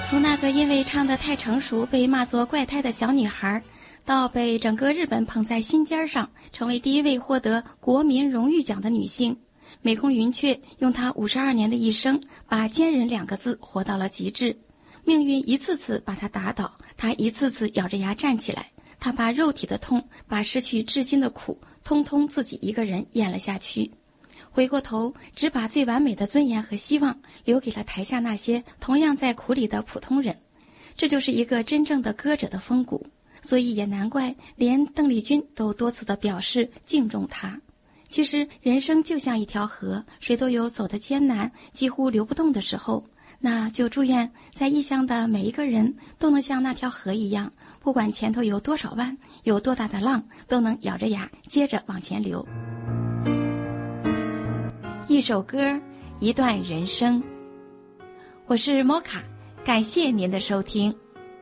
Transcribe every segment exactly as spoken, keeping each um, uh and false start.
从那个因为唱得太成熟被骂作怪胎的小女孩，到被整个日本捧在心尖上，成为第一位获得国民荣誉奖的女性，美空云雀用她五十二年的一生，把坚韧两个字活到了极致。命运一次次把她打倒，她一次次咬着牙站起来，她把肉体的痛，把失去至今的苦，通通自己一个人咽了下去。回过头，只把最完美的尊严和希望留给了台下那些同样在苦里的普通人。这就是一个真正的歌者的风骨，所以也难怪连邓丽君都多次的表示敬重她。其实人生就像一条河，谁都有走得艰难，几乎流不动的时候，那就祝愿在异乡的每一个人都能像那条河一样，不管前头有多少弯，有多大的浪，都能咬着牙接着往前流。一首歌，一段人生。我是摩卡，感谢您的收听。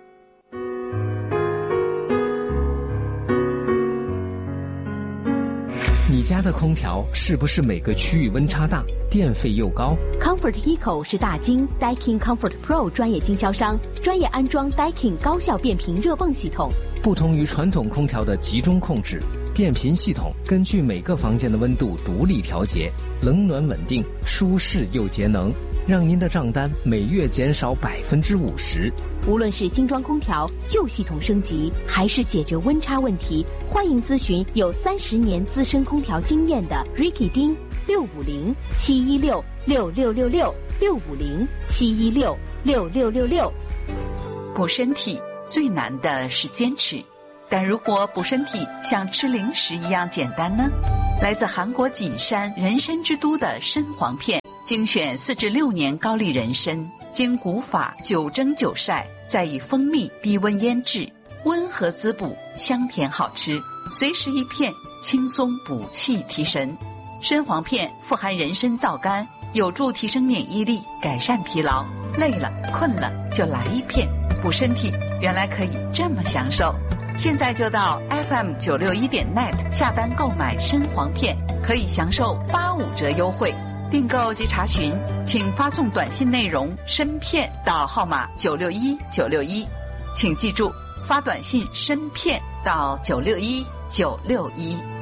你家的空调是不是每个区域温差大，电费又高？ Comfort Eco 是大金 Daikin Comfort Pro 专业经销商，专业安装 Daikin 高效变频热泵系统。 不同于传统空调的集中控制，变频系统根据每个房间的温度独立调节，冷暖稳定，舒适又节能，让您的账单每月减少百分之五十。 无论是新装空调、旧系统升级，还是解决温差问题，欢迎咨询有三十年资深空调经验的 Ricky 丁六五零七一六六六六六六五零七一六六六六六。 补身体最难的是坚持，但如果补身体像吃零食一样简单呢？来自韩国锦山人参之都的参黄片，精选四至六年高丽人参，经古法九蒸九晒，再以蜂蜜低温腌制，温和滋补，香甜好吃，随时一片，轻松补气提神。参黄片富含人参皂苷，有助提升免疫力，改善疲劳，累了困了就来一片，补身体原来可以这么享受。现在就到 F M 九六一点 net 下单购买参黄片，可以享受八五折优惠。订购及查询，请发送短信内容参片到号码九六一九六一，请记住发短信参片到九六一九六一。